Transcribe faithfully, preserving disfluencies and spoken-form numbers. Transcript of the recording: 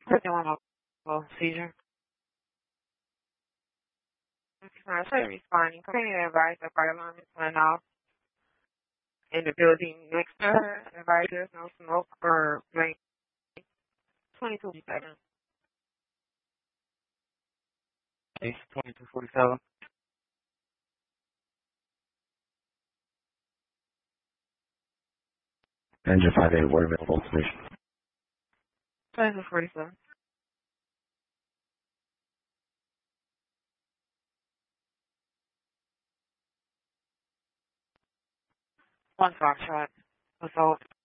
Put you on a seizure. I say responding. Continue to advise the fire alarm is went off in the building next to her. Advise there's no smoke or flame. twenty-two forty-seven. Case twenty-two forty-seven. Engine five eight, word available information. twenty-two forty-seven. One Foxtrot. Assault.